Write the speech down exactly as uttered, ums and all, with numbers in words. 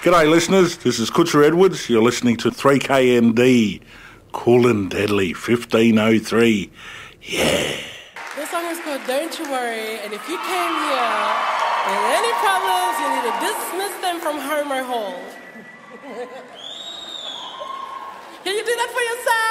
G'day listeners, this is Kutcher Edwards. You're listening to three K N D, Cool and Deadly, fifteen oh three. Yeah. This song is called Don't You Worry, and if you came here with any problems, you need to dismiss them from Homer Hall. Can you do that for yourself?